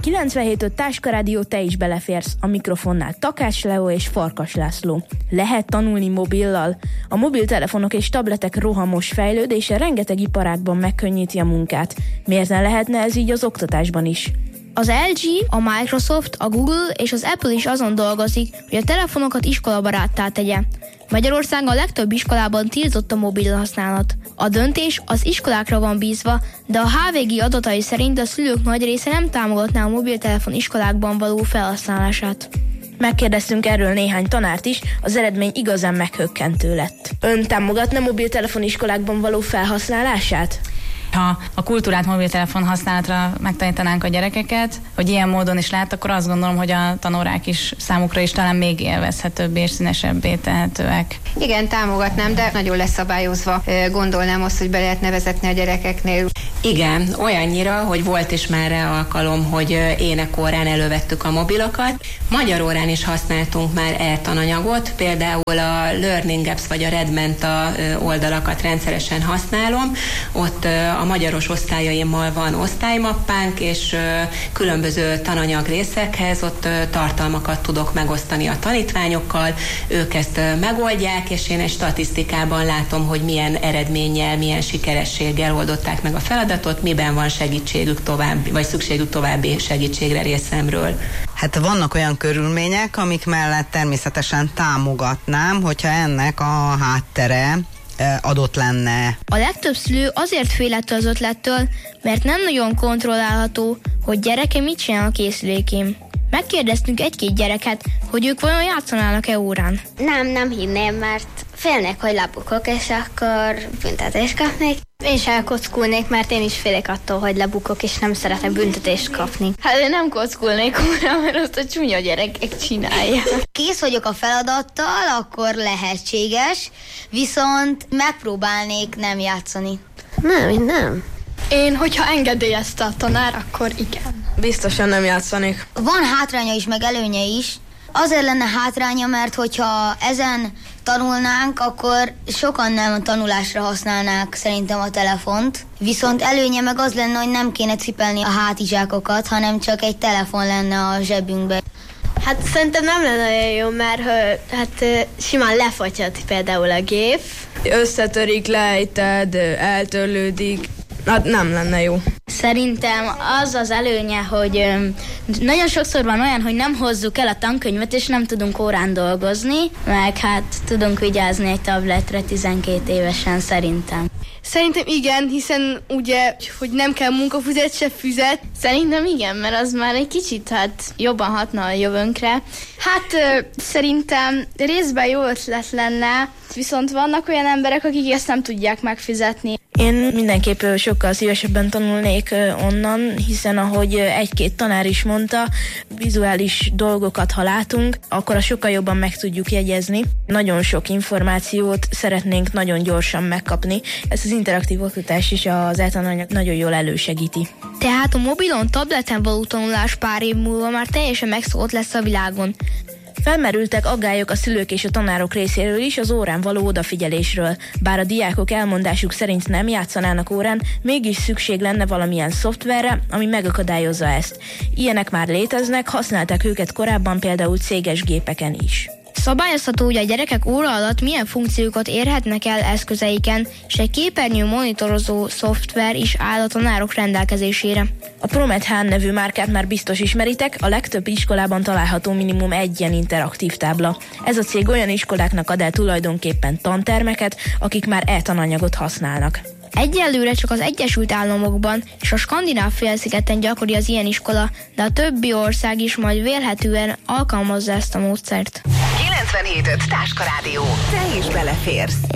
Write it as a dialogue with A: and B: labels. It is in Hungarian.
A: 97.5 Táskarádió, te is beleférsz. A mikrofonnál Takács Leó és Farkas László. Lehet tanulni mobillal? A mobiltelefonok és tabletek rohamos fejlődése rengeteg iparágban megkönnyíti a munkát. Miért ne lehetne ez így az oktatásban is?
B: Az LG, a Microsoft, a Google és az Apple is azon dolgozik, hogy a telefonokat iskolabaráttá tegye. Magyarországon a legtöbb iskolában tiltott a mobil használat. A döntés az iskolákra van bízva, de a HVG adatai szerint a szülők nagy része nem támogatná a mobiltelefon iskolákban való felhasználását.
A: Megkérdeztünk erről néhány tanárt is, az eredmény igazán meghökkentő lett. Ön támogatna mobiltelefon iskolákban való felhasználását?
C: Ha a kultúrát mobiltelefon használatra megtanítanánk a gyerekeket, hogy ilyen módon is lehet, akkor azt gondolom, hogy a tanórák is számukra is talán még élvezhetőbbé és színesebbé tehetőek.
D: Igen, támogatnám, de nagyon leszabályozva gondolnám azt, hogy be lehetne vezetni a gyerekeknél.
E: Igen, olyannyira, hogy volt is már rá alkalom, hogy énekórán elővettük a mobilokat. Magyar órán is használtunk már e-tananyagot, például a Learning Apps vagy a Redmenta oldalakat rendszeresen használom. Ott a magyaros osztályaimmal van osztálymappánk, és különböző tananyag részekhez ott tartalmakat tudok megosztani a tanítványokkal, ők ezt megoldják, és én egy statisztikában látom, hogy milyen eredménnyel, milyen sikerességgel oldották meg a feladatot, miben van segítségük tovább, vagy szükségük további segítségre részemről.
F: Hát vannak olyan körülmények, amik mellett természetesen támogatnám, hogyha ennek a háttere adott lenne.
B: A legtöbb szülő azért fél ettől az ötlettől, mert nem nagyon kontrollálható, hogy gyereke mit csinál a készülékén. Megkérdeztünk egy-két gyereket, hogy ők vajon játszanának-e órán.
G: Nem hinném, mert félnék, hogy lebukok, és akkor büntetést kapnék. Én is elkockulnék, mert én is félek attól, hogy lebukok, és nem szeretek büntetést kapni.
H: Hát én nem kockulnék órán, mert azt a csúnya gyerekek csinálják.
I: Kész vagyok a feladattal, akkor lehetséges, viszont megpróbálnék nem játszani.
G: Nem.
H: Én, hogyha engedélyezte a tanár, akkor igen.
J: Biztosan nem játszanék.
I: Van hátránya is, meg előnye is. Azért lenne hátránya, mert hogyha ezen tanulnánk, akkor sokan nem a tanulásra használnák szerintem a telefont. Viszont előnye meg az lenne, hogy nem kéne cipelni a hátizsákokat, hanem csak egy telefon lenne a zsebünkben.
G: Hát szerintem nem lenne olyan jó, mert simán lefagyhat például a gép.
J: Összetörik, lejted, eltörlődik. Hát nem lenne jó.
B: Szerintem az az előnye, hogy nagyon sokszor van olyan, hogy nem hozzuk el a tankönyvet, és nem tudunk órán dolgozni, meg hát tudunk vigyázni egy tabletre 12 évesen szerintem.
H: Szerintem igen, hiszen ugye, hogy nem kell munkafizet, se füzet. Szerintem igen, mert az már egy kicsit jobban hatna a jövőnkre. Hát szerintem részben jó ötlet lenne, viszont vannak olyan emberek, akik ezt nem tudják megfizetni.
A: Én mindenképp sokkal szívesebben tanulnék onnan, hiszen ahogy egy-két tanár is mondta, vizuális dolgokat, ha látunk, akkor azt sokkal jobban meg tudjuk jegyezni. Nagyon sok információt szeretnénk nagyon gyorsan megkapni. Ezt az interaktív oktatás is az e-tananyag nagyon jól elősegíti.
B: Tehát a mobilon, tableten való tanulás pár év múlva már teljesen megszokott lesz a világon.
A: Felmerültek aggályok a szülők és a tanárok részéről is az órán való odafigyelésről. Bár a diákok elmondásuk szerint nem játszanának órán, mégis szükség lenne valamilyen szoftverre, ami megakadályozza ezt. Ilyenek már léteznek, használták őket korábban például céges gépeken is.
B: Szabályozható, hogy a gyerekek óra alatt milyen funkciókat érhetnek el eszközeiken, és egy képernyő monitorozó szoftver is áll a tanárok rendelkezésére.
A: A Promethan nevű márkát már biztos ismeritek, a legtöbb iskolában található minimum egy ilyen interaktív tábla. Ez a cég olyan iskoláknak ad el tulajdonképpen tantermeket, akik már e-tananyagot használnak.
B: Egyelőre csak az Egyesült Államokban és a Skandináv-félszigeten gyakori az ilyen iskola, de a többi ország is majd vélhetően alkalmazza ezt a módszert.
K: 97.5 Táskarádió. Te is beleférsz.